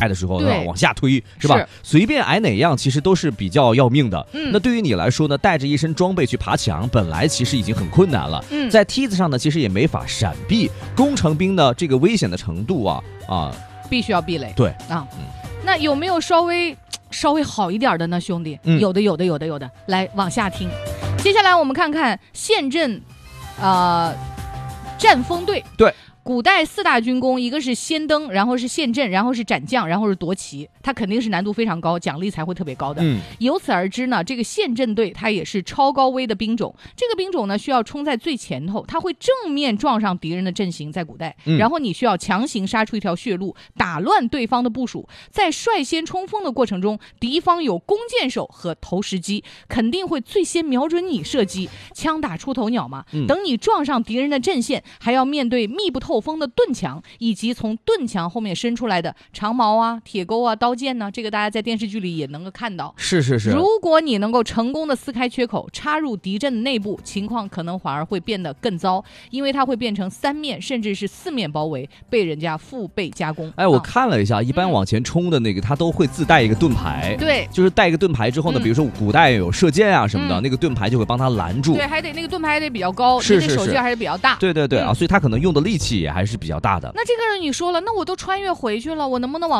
的时候对往下推，是吧？ 是随便挨哪样其实都是比较要命的。那对于你来说呢，带着一身装备去爬墙，本来其实已经很困难了。在梯子上呢，其实也没法闪避。工程兵的这个危险的程度必须要避雷。 对啊，那有没有稍微好一点的呢，兄弟？有的。来，往下听。接下来我们看看县镇，战锋队。 对。 古代4大军功，一个是先登，然后是县镇，然后是斩将，然后是夺旗，它肯定是难度非常高，奖励才会特别高的。由此而知呢，这个县镇队它也是超高危的兵种。这个兵种呢，需要冲在最前头，它会正面撞上敌人的阵型，在古代，然后你需要强行杀出一条血路，打乱对方的部署。在率先冲锋的过程中，敌方有弓箭手和投石机，肯定会最先瞄准你射击，枪打出头鸟嘛。等你撞上敌人的阵线，还要面对密不透风的盾墙，以及从盾墙后面伸出来的长矛啊、铁钩啊、刀剑呢，这个大家在电视剧里也能够看到。 是。 如果你能够成功的撕开缺口，插入敌阵的内部，情况可能反而会变得更糟，因为它会变成3面甚至是4面包围，被人家腹背加工。 我看了一下，一般往前冲的那个，它都会自带一个盾牌。 对， 就是带一个盾牌之后呢，比如说古代有射箭啊什么的，那个盾牌就会帮他拦住。 对，还得那个盾牌还得比较高， 是手劲还是比较大。 对所以他可能用的力气也还是比较大的。 那这个人你说了，那我都穿越回去了，我能不能往